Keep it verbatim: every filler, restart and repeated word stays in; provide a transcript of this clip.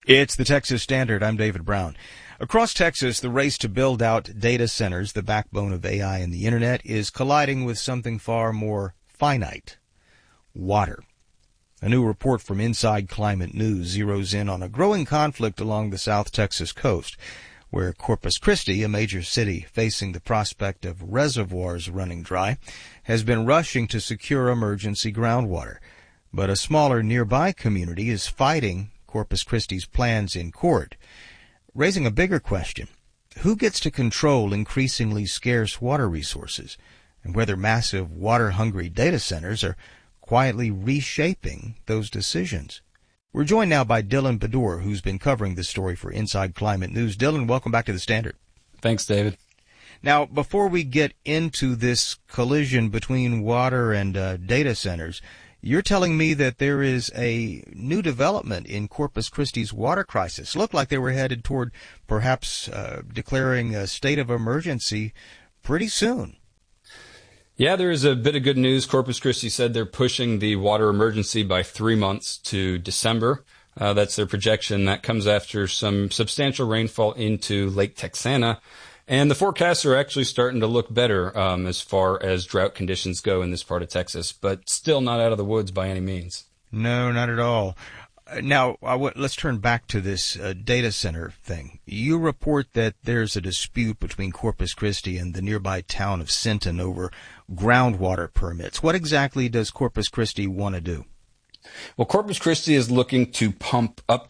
It's the Texas Standard. I'm David Brown. Across Texas, the race to build out data centers, the backbone of A I and the Internet, is colliding with something far more finite: water. A new report from Inside Climate News zeroes in on a growing conflict along the South Texas coast, where Corpus Christi, a major city facing the prospect of reservoirs running dry, has been rushing to secure emergency groundwater. But a smaller nearby community is fighting Corpus Christi's plans in court, raising a bigger question: who gets to control increasingly scarce water resources, and whether massive water-hungry data centers are quietly reshaping those decisions? We're joined now by Dylan Bedore, who's been covering this story for Inside Climate News. Dylan, welcome back to the Standard. Thanks, David. Now, before we get into this collision between water and uh, data centers, you're telling me that there is a new development in Corpus Christi's water crisis. Looked like they were headed toward perhaps uh, declaring a state of emergency pretty soon. Yeah, there is a bit of good news. Corpus Christi said they're pushing the water emergency by three months to December. Uh, that's their projection. That comes after some substantial rainfall into Lake Texana. And the forecasts are actually starting to look better um, as far as drought conditions go in this part of Texas, but still not out of the woods by any means. No, not at all. Now, I w- let's turn back to this uh, data center thing. You report that there's a dispute between Corpus Christi and the nearby town of Sinton over groundwater permits. What exactly does Corpus Christi want to do? Well, Corpus Christi is looking to pump up